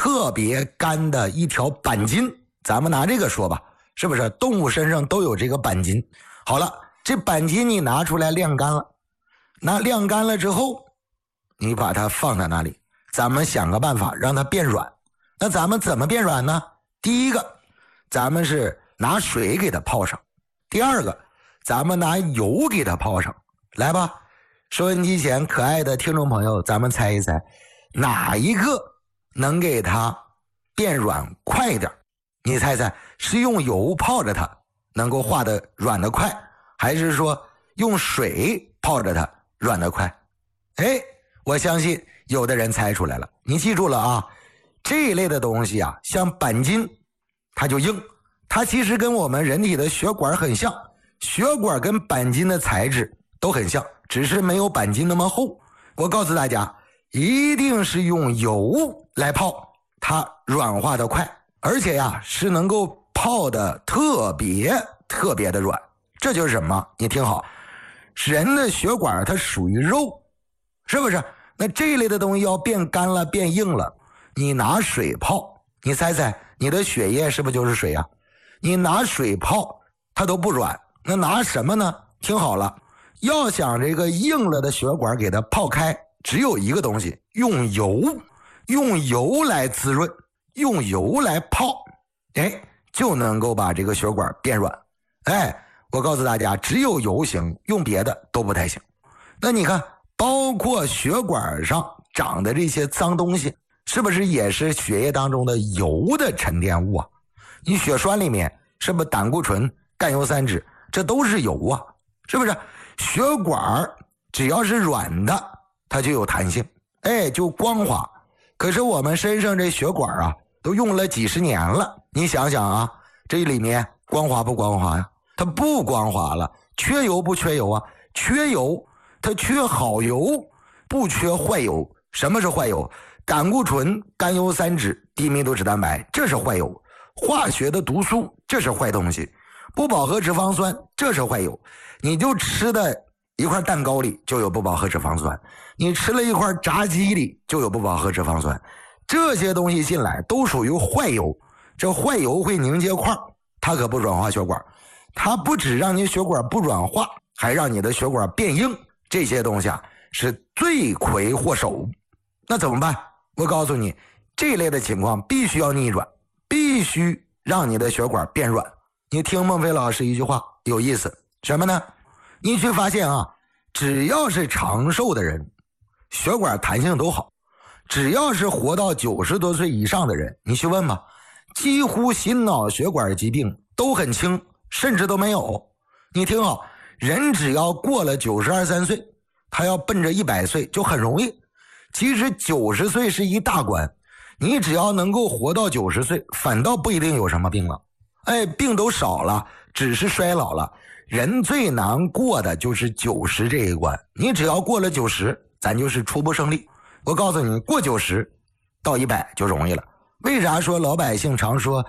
特别干的一条板筋，咱们拿这个说吧，是不是？动物身上都有这个板筋。好了，这板筋你拿出来晾干了，那晾干了之后，你把它放在那里，咱们想个办法让它变软。那咱们怎么变软呢？第一个，咱们是拿水给它泡上；第二个，咱们拿油给它泡上。来吧，收音机前可爱的听众朋友，咱们猜一猜，哪一个能给它变软快一点？你猜猜，是用油泡着它能够化得软得快，还是说用水泡着它软得快？哎，我相信有的人猜出来了。你记住了啊，这一类的东西啊，像板筋它就硬，它其实跟我们人体的血管很像，血管跟板筋的材质都很像，只是没有板筋那么厚。我告诉大家，一定是用油来泡，它软化的快，而且呀是能够泡的特别的软。这就是什么？你听好，人的血管它属于肉，是不是？那这一类的东西要变干了变硬了，你拿水泡，你猜猜你的血液是不是就是水啊？你拿水泡它都不软，那拿什么呢？听好了，要想这个硬了的血管给它泡开，只有一个东西，用油，用油来滋润，用油来泡，哎，就能够把这个血管变软。哎，我告诉大家，只有油行，用别的都不太行。那你看，包括血管上长的这些脏东西，是不是也是血液当中的油的沉淀物啊？你血栓里面是不是胆固醇、甘油三酯，这都是油啊，是不是？血管只要是软的，它就有弹性，哎，就光滑。可是我们身上这血管啊，都用了几十年了，你想想啊，这里面光滑不光滑呀？它不光滑了。缺油不缺油啊？缺油，它缺好油，不缺坏油。什么是坏油？胆固醇、甘油三酯、低密度脂蛋白，这是坏油。化学的毒素，这是坏东西。不饱和脂肪酸，这是坏油。你就吃的一块蛋糕里就有不饱和脂肪酸，你吃了一块炸鸡里就有不饱和脂肪酸，这些东西进来都属于坏油。这坏油会凝结块，它可不软化血管，它不只让你血管不软化，还让你的血管变硬。这些东西啊是罪魁祸首。那怎么办？我告诉你，这类的情况必须要逆转，必须让你的血管变软。你听孟非老师一句话有意思，什么呢？你去发现啊，只要是长寿的人，血管弹性都好。只要是活到90多岁以上的人，你去问吧，几乎心脑血管疾病都很轻，甚至都没有。你听好，人只要过了92、3岁，他要奔着100岁就很容易。其实90岁是一大关，你只要能够活到90岁，反倒不一定有什么病了。哎，病都少了，只是衰老了。人最难过的就是90这一关，你只要过了90，咱就是初步胜利。我告诉你，过90到100就容易了。为啥说老百姓常说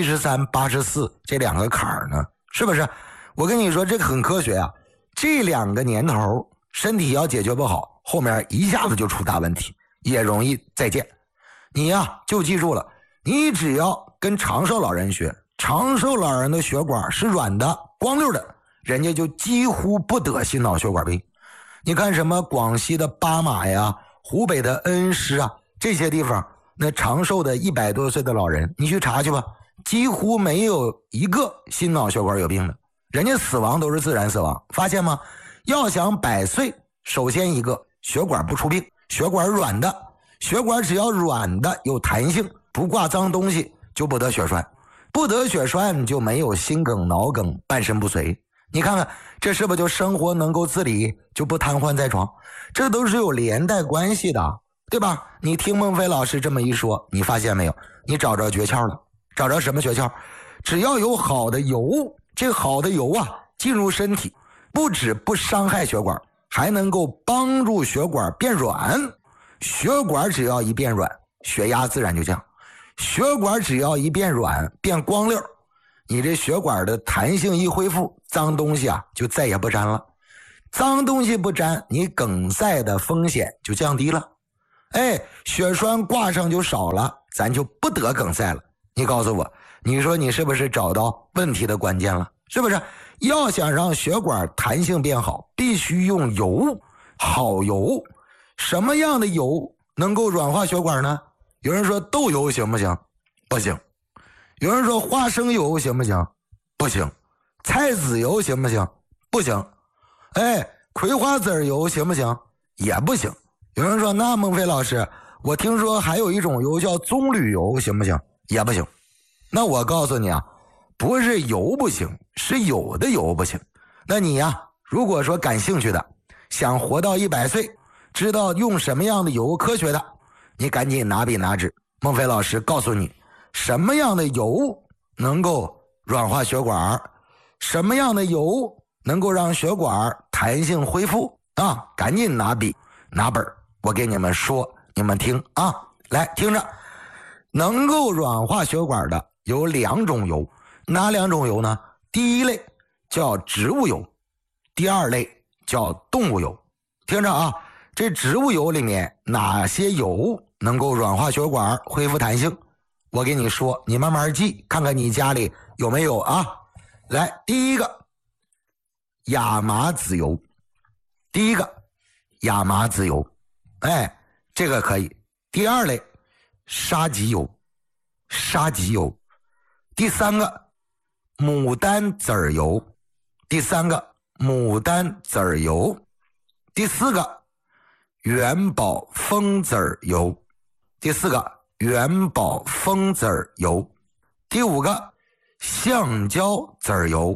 73、84这两个坎儿呢？是不是？我跟你说，这个很科学啊。这两个年头，身体要解决不好，后面一下子就出大问题，也容易再见。你呀，就记住了，你只要跟长寿老人学，长寿老人的血管是软的、光溜的，人家就几乎不得心脑血管病。你看什么广西的巴马呀、湖北的恩施啊，这些地方那长寿的100多岁的老人，你去查去吧，几乎没有一个心脑血管有病的，人家死亡都是自然死亡。发现吗？要想100岁，首先一个血管不出病，血管软的，血管只要软的有弹性，不挂脏东西，就不得血栓，不得血栓就没有心梗、脑梗、半身不遂。你看看这是不是就生活能够自理，就不瘫痪在床？这都是有连带关系的，对吧？你听孟非老师这么一说，你发现没有？你找着诀窍了。找着什么诀窍？只要有好的油，这好的油啊进入身体，不止不伤害血管，还能够帮助血管变软。血管只要一变软，血压自然就降。血管只要一变软变光溜，你这血管的弹性一恢复，脏东西啊就再也不沾了。脏东西不沾，你梗塞的风险就降低了。 血栓挂上就少了，咱就不得梗塞了。你告诉我，你说你是不是找到问题的关键了？是不是？要想让血管弹性变好，必须用油，好油。什么样的油能够软化血管呢？有人说豆油行不行？不行。有人说花生油行不行？不行。菜籽油行不行？不行。葵花籽油行不行？也不行。有人说那孟非老师，我听说还有一种油叫棕榈油，行不行？也不行。那我告诉你啊，不是油不行，是有的油不行。那你呀，如果说感兴趣的，想活到100岁，知道用什么样的油科学的，你赶紧拿笔拿纸，孟非老师告诉你什么样的油能够软化血管，什么样的油能够让血管弹性恢复啊！赶紧拿笔拿本，我给你们说，你们听啊，来听着。能够软化血管的有2种油，哪2种油呢？第一类叫植物油，第2类叫动物油。听着啊，这植物油里面哪些油能够软化血管恢复弹性？我给你说，你慢慢记，看看你家里有没有啊。来，第一个亚麻籽油，这个可以。第2类沙棘油，第3个牡丹籽油，第4个元宝蜂籽油，第5个橡胶籽油，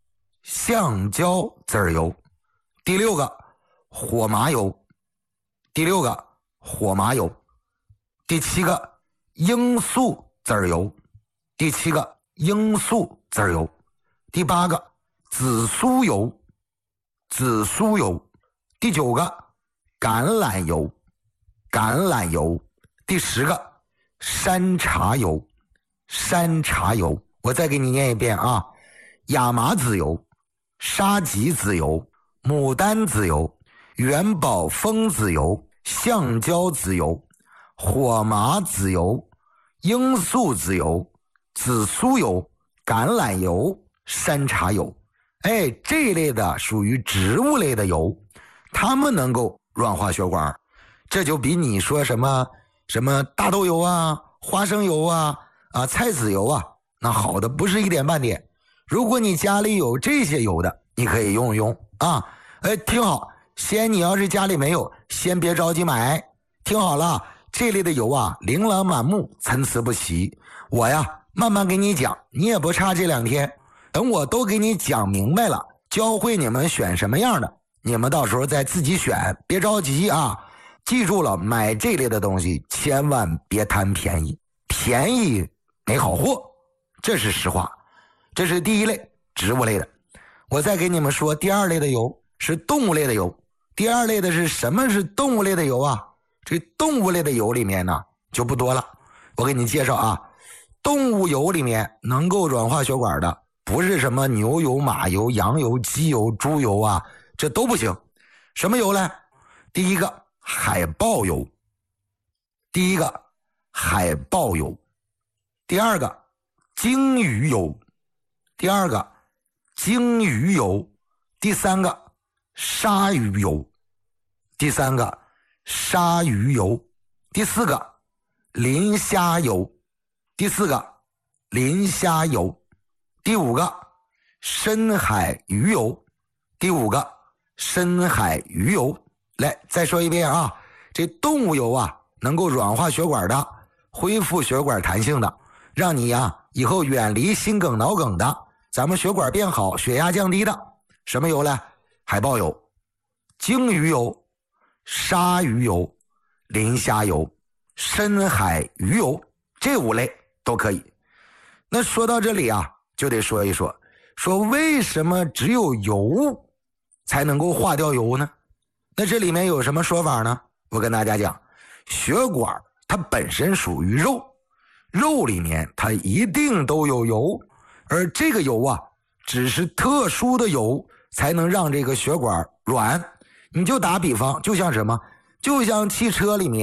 第6个火麻油，第7个罂粟籽油，第8个紫苏油，第9个橄榄油，第10个山茶油。我再给你念一遍啊，亚麻籽油、沙棘籽油、牡丹籽油、元宝蜂籽油、橡胶籽油、火麻籽油、罂粟籽油、紫苏油、橄榄油、山茶油。这类的属于植物类的油，它们能够软化血管，这就比你说什么大豆油啊、花生油啊、菜籽油啊，那好的不是一点半点。如果你家里有这些油的，你可以用一用啊。听好，先你要是家里没有，先别着急买。听好了，这类的油啊，琳琅满目，参差不齐。我呀，慢慢给你讲，你也不差这2天。等我都给你讲明白了，教会你们选什么样的，你们到时候再自己选，别着急啊。记住了，买这类的东西千万别贪便宜，便宜没好货，这是实话。这是第1类植物类的。我再给你们说第2类的油是动物类的油。第2类的是什么是动物类的油啊？这动物类的油里面呢就不多了，我给你介绍啊。动物油里面能够软化血管的不是什么牛油、马油、羊油、鸡油、猪油啊，这都不行。什么油呢？第一个海豹油，第2个鲸鱼油，第3个鲨鱼油，第4个磷虾油，第5个深海鱼油，来，再说一遍啊，这动物油啊，能够软化血管的，恢复血管弹性的，让你呀以后远离心梗脑梗的，咱们血管变好，血压降低的，什么油呢？海豹油、鲸鱼油、鲨鱼油、磷虾油、深海鱼油，这5类都可以。那说到这里啊，就得说一说为什么只有油才能够化掉油呢？那这里面有什么说法呢？我跟大家讲，血管它本身属于肉，肉里面它一定都有油，而这个油啊，只是特殊的油才能让这个血管软。你就打比方，就像什么？就像汽车里面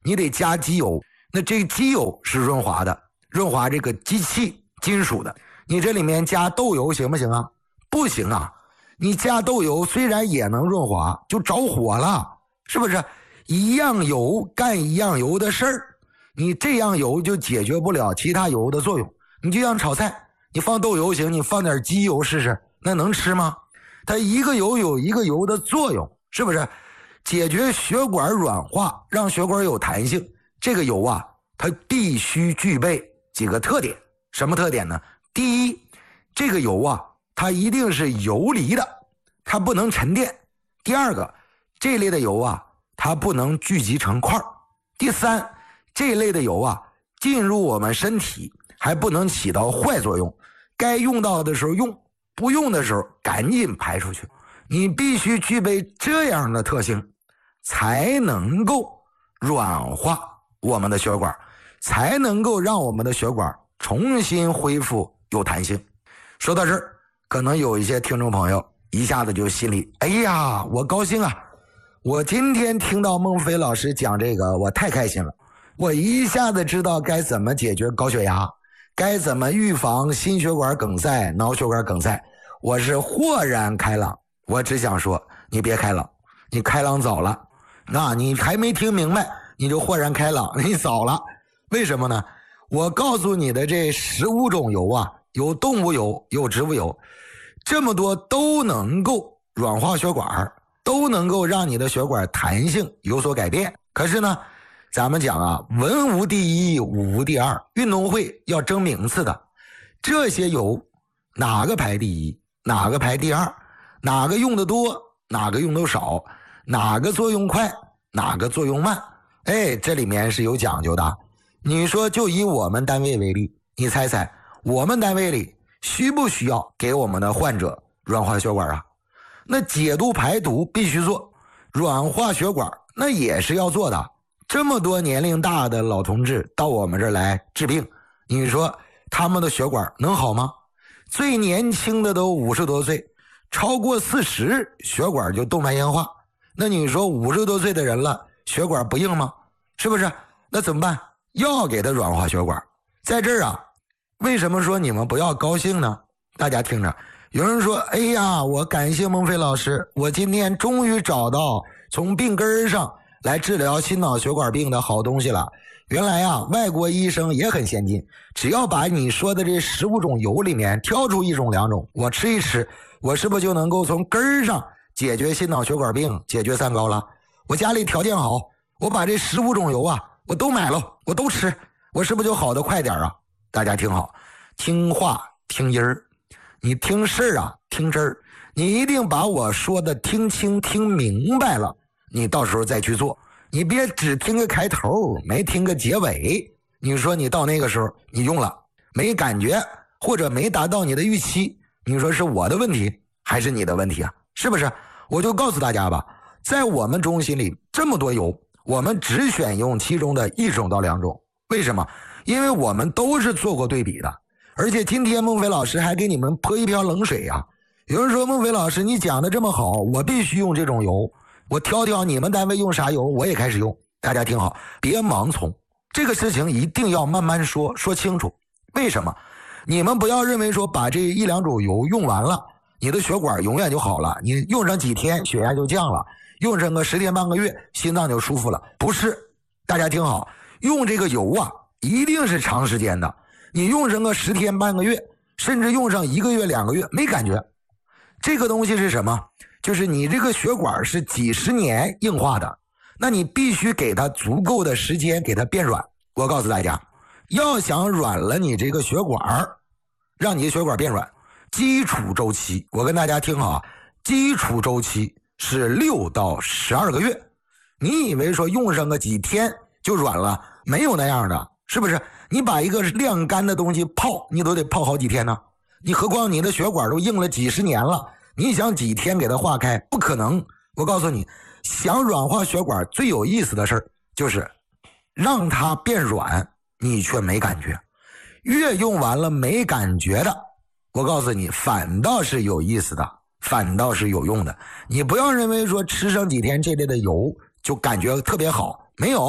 你得加机油。那这个机油是润滑的，润滑这个机器金属的。你这里面加豆油行不行啊？不行啊！你加豆油虽然也能润滑，就着火了，是不是？一样油干一样油的事儿，你这样油就解决不了其他油的作用。你就像炒菜，你放豆油行，你放点鸡油试试，那能吃吗？它一个油有一个油的作用，是不是？解决血管软化，让血管有弹性，这个油啊，它必须具备几个特点。什么特点呢？第一，这个油啊，它一定是游离的，它不能沉淀。第二个，这类的油啊，它不能聚集成块。第三，这类的油啊，进入我们身体还不能起到坏作用，该用到的时候用，不用的时候赶紧排出去。你必须具备这样的特性，才能够软化我们的血管，才能够让我们的血管重新恢复有弹性。说到这儿，可能有一些听众朋友一下子就心里，哎呀，我高兴啊！我今天听到孟非老师讲这个，我太开心了。我一下子知道该怎么解决高血压，该怎么预防心血管梗塞、脑血管梗塞。我是豁然开朗。我只想说，你别开朗，你开朗早了。那你还没听明白，你就豁然开朗，你早了。为什么呢？我告诉你的这15种油啊，有动物油，有植物油，这么多都能够软化血管，都能够让你的血管弹性有所改变。可是呢，咱们讲啊，文无第一，武无第二，运动会要争名次的。这些油哪个排第一，哪个排第二，哪个用的多，哪个用的少，哪个作用快，哪个作用慢，这里面是有讲究的。你说就以我们单位为例，你猜猜我们单位里需不需要给我们的患者软化血管啊？那解毒排毒必须做，软化血管那也是要做的。这么多年龄大的老同志到我们这儿来治病，你说他们的血管能好吗？最年轻的都50多岁，超过40血管就动脉硬化。那你说50多岁的人了，血管不硬吗？是不是？那怎么办？要给他软化血管。在这儿啊，为什么说你们不要高兴呢？大家听着，有人说，哎呀，我感谢孟非老师，我今天终于找到从病根上来治疗心脑血管病的好东西了。原来啊，外国医生也很先进，只要把你说的这15种油里面挑出1种2种，我吃一吃，我是不是就能够从根儿上解决心脑血管病，解决三高了？我家里条件好，我把这15种油啊，我都买了，我都吃，我是不是就好得快点啊？大家听好，听话听音儿，你听事儿啊，听真儿，你一定把我说的听清听明白了，你到时候再去做。你别只听个开头，没听个结尾。你说你到那个时候你用了没感觉，或者没达到你的预期，你说是我的问题还是你的问题啊？是不是？我就告诉大家吧，在我们中心里这么多油，我们只选用其中的1种到2种。为什么？因为我们都是做过对比的。而且今天孟非老师还给你们泼一瓢冷水啊！有人说孟非老师你讲的这么好，我必须用这种油，我挑挑你们单位用啥油，我也开始用。大家听好，别盲从，这个事情一定要慢慢说清楚。为什么？你们不要认为说把这1、2种油用完了，你的血管永远就好了，你用上几天血压就降了，用上个10天半个月心脏就舒服了。不是，大家听好，用这个油啊一定是长时间的，你用上个10天半个月，甚至用上1个月2个月没感觉。这个东西是什么？就是你这个血管是几十年硬化的，那你必须给它足够的时间给它变软。我告诉大家，要想软了你这个血管，让你的血管变软，基础周期，我跟大家听好啊，基础周期是6到12个月。你以为说用上个几天就软了？没有那样的，是不是？你把一个晾干的东西泡，你都得泡好几天呢。你何况你的血管都硬了几十年了，你想几天给它化开，不可能。我告诉你，想软化血管最有意思的事就是让它变软，你却没感觉。越用完了没感觉的，我告诉你，反倒是有意思的，反倒是有用的。你不要认为说吃上几天这类的油就感觉特别好，没有，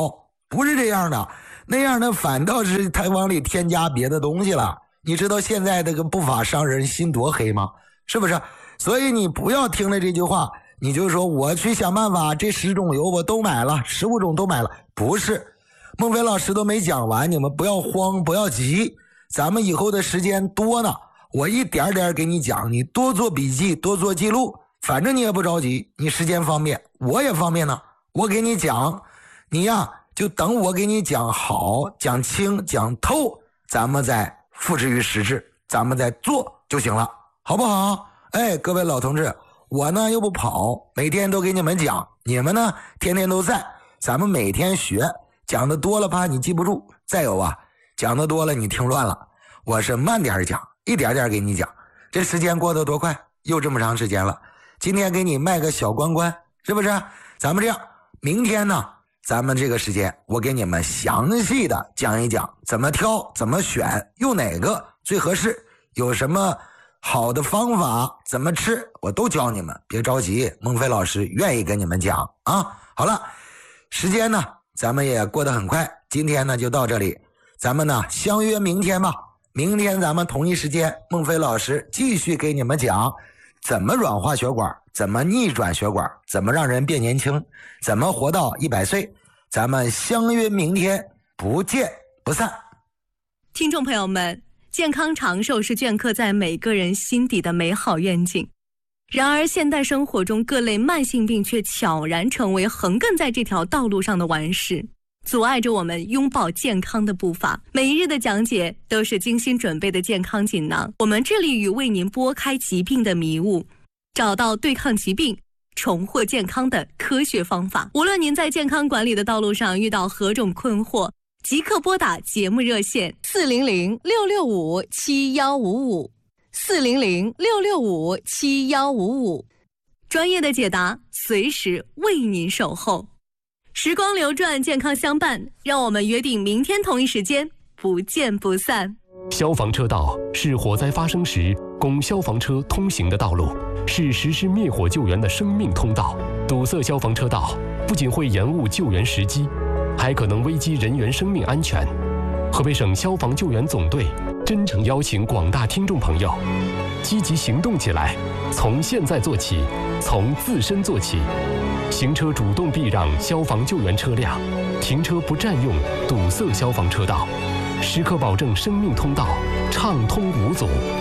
不是这样的，那样的反倒是他往里添加别的东西了。你知道现在这个不法商人心多黑吗？是不是？所以你不要听了这句话你就说我去想办法，这10种油我都买了，15种都买了。不是，孟非老师都没讲完，你们不要慌，不要急，咱们以后的时间多呢，我一点点给你讲，你多做笔记，多做记录，反正你也不着急，你时间方便，我也方便呢。我给你讲，你呀就等我给你讲好，讲清，讲透，咱们再付之于实质，咱们再做就行了，好不好？哎，各位老同志，我呢又不跑，每天都给你们讲，你们呢天天都在，咱们每天学，讲的多了怕你记不住，再有啊，讲的多了你听乱了，我是慢点讲，一点点给你讲。这时间过得多快，又这么长时间了，今天给你卖个小关关，是不是？咱们这样，明天呢咱们这个时间我给你们详细的讲一讲怎么挑，怎么选，用哪个最合适，有什么好的方法，怎么吃，我都教你们，别着急，孟非老师愿意跟你们讲啊。好了，时间呢咱们也过得很快，今天呢就到这里，咱们呢相约明天吧。明天咱们同一时间，孟非老师继续给你们讲怎么软化血管，怎么逆转血管，怎么让人变年轻，怎么活到100岁。咱们相约明天，不见不散。 听众朋友们，健康长寿是镌刻在每个人心底的美好愿景。然而现代生活中各类慢性病却悄然成为横亘在这条道路上的顽石，阻碍着我们拥抱健康的步伐。每一日的讲解都是精心准备的健康锦囊，我们致力于为您拨开疾病的迷雾，找到对抗疾病重获健康的科学方法。无论您在健康管理的道路上遇到何种困惑，即刻拨打节目热线400-665-7155 400-665-7155，专业的解答随时为您守候。时光流转，健康相伴，让我们约定明天同一时间不见不散。 消防车道是火灾发生时供消防车通行的道路，是实施灭火救援的生命通道。堵塞消防车道不仅会延误救援时机，还可能危及人员生命安全。河北省消防救援总队真诚邀请广大听众朋友积极行动起来，从现在做起，从自身做起。行车主动避让消防救援车辆，停车不占用堵塞消防车道，时刻保证生命通道畅通无阻。